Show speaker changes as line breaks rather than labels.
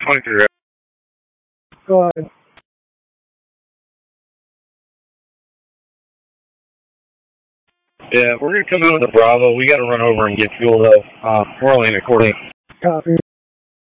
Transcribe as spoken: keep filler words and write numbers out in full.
twenty-three.
Go ahead.
Yeah, we're going to come in with a Bravo. We got to run over and get fuel, though. Um, we're only in a quarter.
Copy.